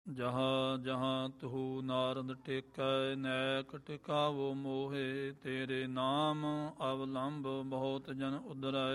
ਜਹਾਂ ਜਹਾਂ ਤਹੂ Narad ਟੇਕੈ neck ਟਿਕਾਵੋ ਮੋਹੇ ਤੇਰੇ ਨਾਮ ਅਵਲੰਬ ਬਹੁਤ ਜਨ ਉਦਰੈ